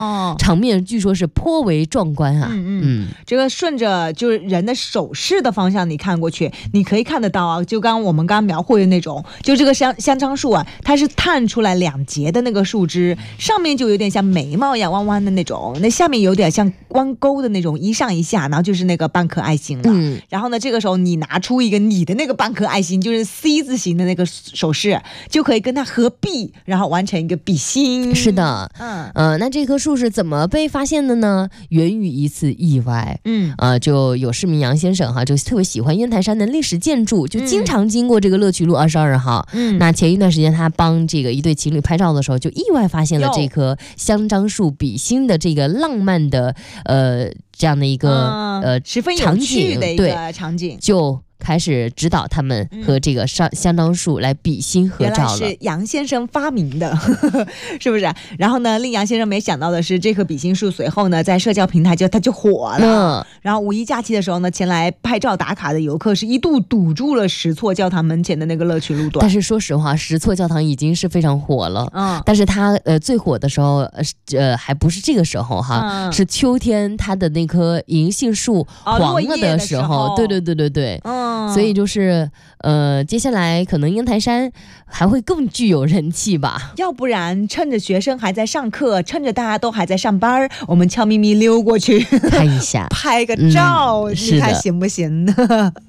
场面据说是颇为壮观啊。 这个顺着就是人的手势的方向你看过去，你可以看得到啊，就刚我们刚描绘的那种，就这个香樟树啊，它是探出来2节的那个树枝，上面就有点像眉毛一样弯弯的那种，那下面有点像弯钩的那种，一上一下，然后就是那个半颗爱心了。然后呢，这个时候你拿出一个你的那个半颗爱心，就是 C 字形的那个手势，就可以跟它合璧，然后完成一个比心。 是的，那这棵树是怎么被发现的呢？源于一次意外。就有市民杨先生哈，就特别喜欢烟台山的历史建筑，就经常经过这个乐渠路22号。那前一段时间他帮这个一对情侣拍照的时候，就意外发现了这棵香樟树比心的这个浪漫的这样的一个十分有趣的一个场景， 就开始指导他们和这个香樟树来比心合照了。 原来是杨先生发明的是不是？然后呢，令杨先生没想到的是，这棵比心树随后呢在社交平台它就火了。然后五一假期的时候呢，前来拍照打卡的游客是一度堵住了石错教堂门前的那个乐渠路段。 但是说实话，石错教堂已经是非常火了。但是它最火的时候还不是这个时候哈，是秋天它的那棵银杏树黄了的时候。对。所以就是接下来可能烟台山还会更具有人气吧。 要不然趁着学生还在上课，趁着大家都还在上班，我们悄咪咪溜过去看一下拍个照，你看行不行呢？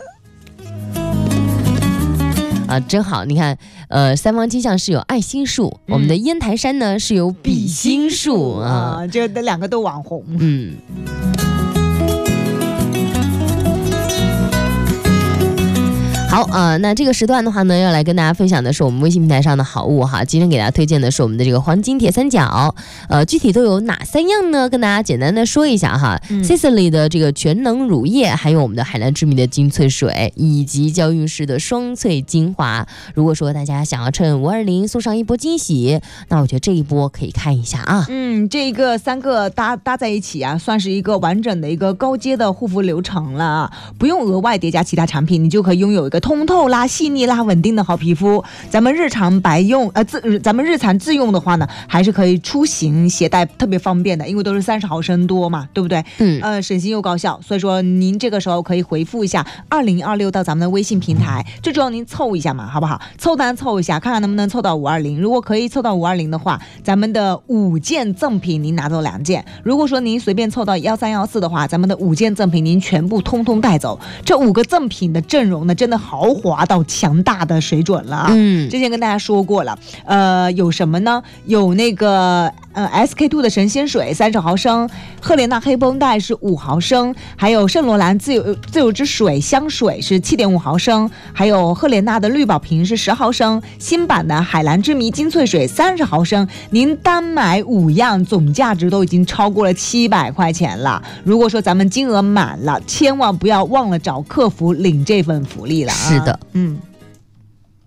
真好，你看三方金像是有爱心树，我们的烟台山呢是有比心树啊， 这2个都网红。 好那这个时段的话呢，要来跟大家分享的是我们微信平台上的好物哈。今天给大家推荐的是我们的这个黄金铁三角，具体都有哪3样呢？跟大家简单的说一下哈。Sisley 的这个全能乳液，还有我们的海蓝之谜的精粹水，以及娇韵诗的双萃精华。如果说大家想要趁520送上一波惊喜，那我觉得这一波可以看一下啊。 这个3个搭在一起啊，算是一个完整的一个高阶的护肤流程了，不用额外叠加其他产品，你就可以拥有一个通透啦、细腻啦、稳定的好皮肤。咱们日常咱们日常自用的话呢，还是可以出行携带特别方便的，因为都是30毫升多嘛，对不对？省心又高效。所以说您这个时候可以回复一下2026到咱们的微信平台，最主要您凑一下嘛，好不好？凑单凑一下，看看能不能凑到520。如果可以凑到520的话，咱们的5件赠品您拿走2件。如果说您随便凑到1314的话，咱们的5件赠品您全部通通带走。这5个赠品的阵容呢，真的豪华到强大的水准了。之前跟大家说过了，有什么呢？有那个SK2 的神仙水30毫升，赫莲娜黑绷带是5毫升，还有圣罗兰自由之水香水是7.5毫升，还有赫莲娜的绿宝瓶是10毫升，新版的海蓝之谜精粹水30毫升。您单买5样，总价值都已经超过了700块钱了。如果说咱们金额满了，千万不要忘了找客服领这份福利了啊。 是的，